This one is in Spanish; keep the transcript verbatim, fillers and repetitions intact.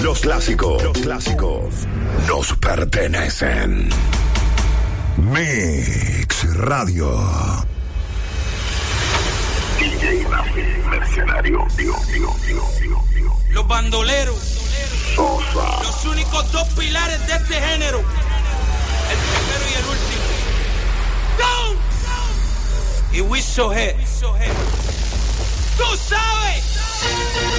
Los clásicos, los clásicos nos pertenecen. Mix Radio. D J Rafi, mercenario, digo, digo, digo, digo, digo. Los bandoleros. Sosa. Los únicos dos pilares de este género. El primero y el último. ¡Go! Y we so head. Tú sabes.